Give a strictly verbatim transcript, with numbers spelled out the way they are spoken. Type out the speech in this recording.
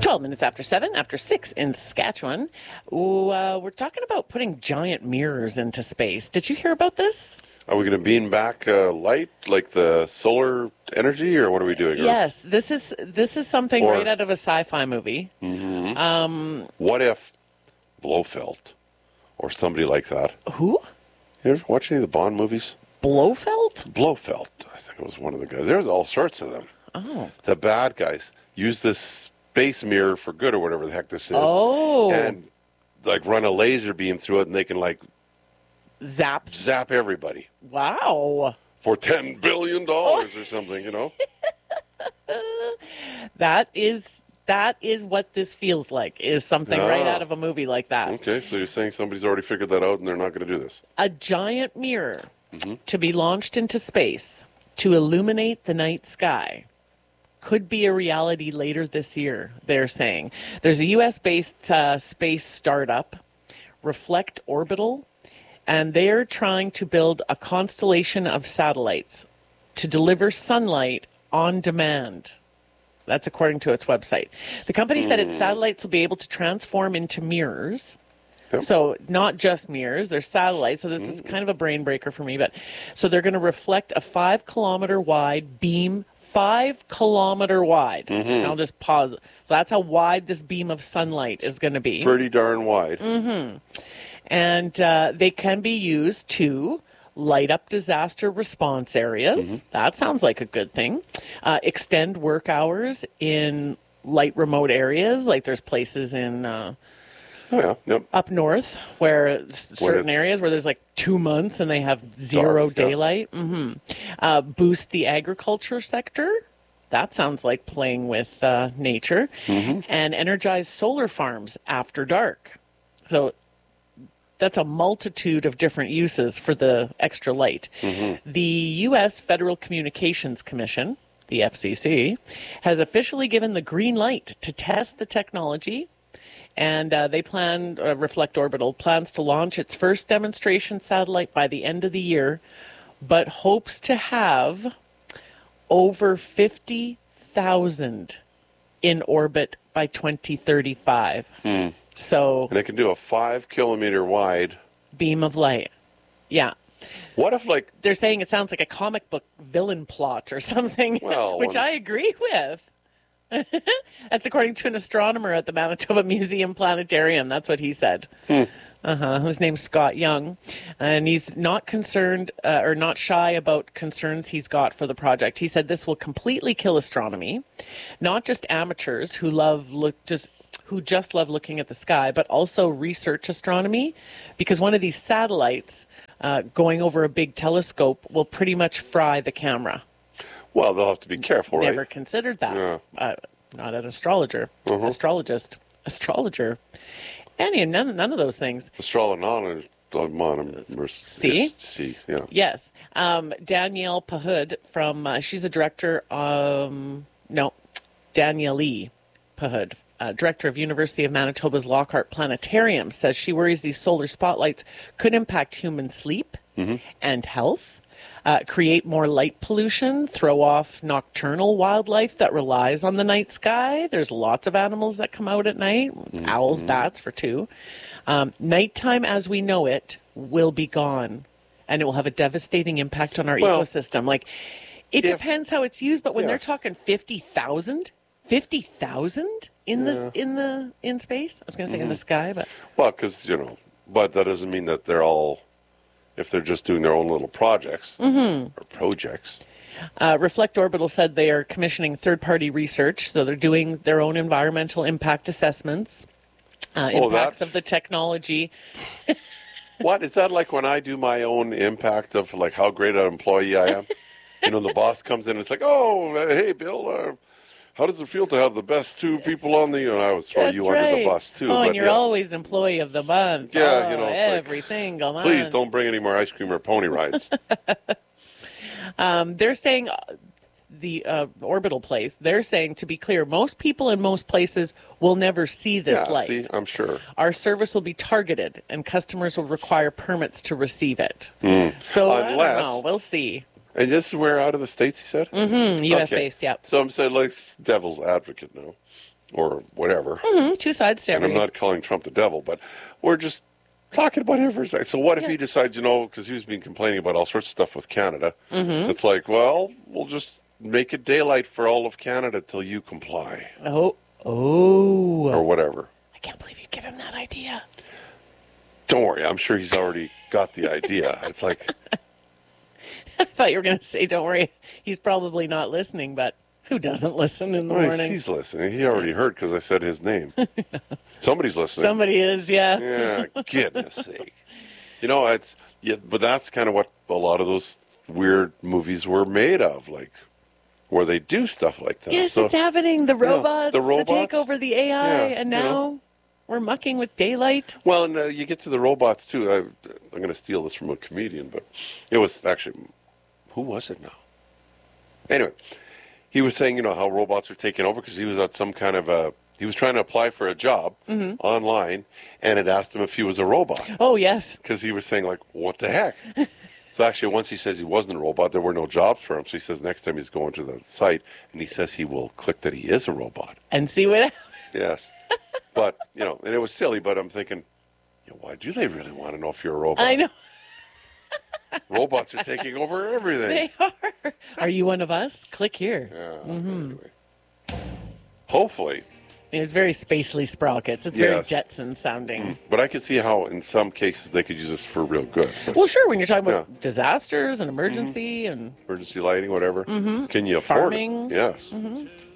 twelve minutes after seven, after six in Saskatchewan. Ooh, uh, we're talking about putting giant mirrors into space. Did you hear about this? Are we going to beam back uh, light, like the solar energy, or what are we doing? Yes, this is this is something Or- right out of a sci-fi movie. Mm-hmm. Um, What if Blofeld or somebody like that? who? You ever watch any of the Bond movies? Blofeld? Blofeld, I think it was one of the guys. There's all sorts of them. Oh. The bad guys use this space mirror for good, or whatever the heck this is. Oh. And like run a laser beam through it, and they can like Zap. zap everybody Wow. for ten billion dollars or something. You know. That is that is what this feels like. Is something Ah. right out of a movie like that. Okay, so you're saying somebody's already figured that out, and they're not going to do this. A giant mirror Mm-hmm. to be launched into space to illuminate the night sky could be a reality later this year, they're saying. There's a U S-based uh, space startup, Reflect Orbital, and they're trying to build a constellation of satellites to deliver sunlight on demand. That's according to its website. The company said its satellites will be able to transform into mirrors. Yep. So not just mirrors, they're satellites. So this is kind of a brain breaker for me. But so they're going to reflect a five kilometer wide beam, five kilometer wide. And I'll just pause. So that's how wide this beam of sunlight is going to be. Pretty darn wide. Mm-hmm. And uh, they can be used to light up disaster response areas. Mm-hmm. That sounds like a good thing. Uh, extend work hours in light remote areas. Like there's places in uh, Oh yeah. Yep. up north where s- certain it's areas where there's like two months and they have zero dark, yeah. daylight. hmm Uh, boost the agriculture sector. That sounds like playing with uh, nature. Mm-hmm. And energize solar farms after dark. So that's a multitude of different uses for the extra light. Mm-hmm. The U S Federal Communications Commission, the F C C, has officially given the green light to test the technology. And uh, they plan, uh, Reflect Orbital plans to launch its first demonstration satellite by the end of the year, but hopes to have over fifty thousand in orbit by twenty thirty-five. Hmm. So, And they can do a five kilometer wide. beam of light. Yeah. What if like They're saying it sounds like a comic book villain plot or something, Well, which when- I agree with. That's according to an astronomer at the Manitoba Museum Planetarium. That's what he said. Hmm. Uh-huh. His name's Scott Young, and he's not concerned uh, or not shy about concerns he's got for the project. He said this will completely kill astronomy, not just amateurs who love look just who just love looking at the sky, but also research astronomy, because one of these satellites uh, going over a big telescope will pretty much fry the camera. well, they'll have to be careful, right? Never considered that. Yeah. Uh, not an astrologer, Uh-huh. astrologist, astrologer. Any none, none of those things. Astrology. See? See, yeah. Yes. Um, Danielle Pahud from, uh, she's a director, um, no, Danielle E. Pahud, uh, director of University of Manitoba's Lockhart Planetarium, says she worries these solar spotlights could impact human sleep Mm-hmm. and health, uh, create more light pollution, throw off nocturnal wildlife that relies on the night sky. There's lots of animals that come out at night, Mm-hmm. owls, bats for two. Um, nighttime as we know it will be gone, and it will have a devastating impact on our Well, ecosystem. Like, it if- depends how it's used, but when they're Yes. talking fifty thousand, fifty thousand in the in the in space, I was going to say in the sky, but Well, because, you know, but that doesn't mean that they're all, if they're just doing their own little projects Mm-hmm. or projects. Uh, Reflect Orbital said they are commissioning third-party research, so they're doing their own environmental impact assessments, uh, Oh, impacts that's- of the technology. What? Is that like when I do my own impact of like how great an employee I am? You know, the boss comes in and it's like, oh, uh, hey, Bill, uh, how does it feel to have the best two people on the, you know, I would throw That's you right. under the bus too. Oh, but and you're yeah. always employee of the month. Yeah, oh, you know, it's like, every single month. Please don't bring any more ice cream or pony rides. Um, they're saying uh, the uh, orbital place. They're saying, to be clear, most people in most places will never see this yeah, light. see, I'm sure. Our service will be targeted, and customers will require permits to receive it. So I don't Unless- know. We'll see. And this is where out of the States, he said? Mm, U S Okay. based, yep. So I'm saying, like, devil's advocate now. or whatever. Mm, two sides to And every. I'm not calling Trump the devil, but we're just talking about him for a second. So what if Yeah. he decides, you know, because he's been complaining about all sorts of stuff with Canada. Mm-hmm. It's like, well, we'll just make it daylight for all of Canada till you comply Oh, oh. or whatever. I can't believe you give him that idea. Don't worry, I'm sure he's already got the idea. It's like, I thought you were going to say, don't worry, he's probably not listening, but who doesn't listen in the well, morning? he's listening. He already heard because I said his name. Somebody's listening. Somebody is, yeah. Yeah, goodness sake. You know, it's yeah, but that's kind of what a lot of those weird movies were made of, like where they do stuff like that. Yes, So- it's happening. The robots, the the, robots. take over the A I, Yeah, and you now know. we're mucking with daylight. Well, and uh, you get to the robots too. I, I'm going to steal this from a comedian, but it was actually, who was it now? Anyway, he was saying, you know, how robots are taking over because he was at some kind of a, he was trying to apply for a job Mm-hmm. online, and it asked him if he was a robot Oh, yes. because he was saying like, what the heck? So actually, once he says he wasn't a robot, there were no jobs for him. So he says next time he's going to the site, and he says he will click that he is a robot. And see what Yes. But, you know, and it was silly, but I'm thinking, you know, why do they really want to know if you're a robot? I know. Robots are taking over everything. They are. Are you one of us? Click here. Yeah, Mm-hmm. anyway. Hopefully. It's very spacely sprockets. It's Yes. very Jetson sounding. But I could see how in some cases they could use this for real good. Well, sure, when you're talking about Yeah. disasters and emergency and Emergency lighting, whatever. Can you afford Farming. it? Yes.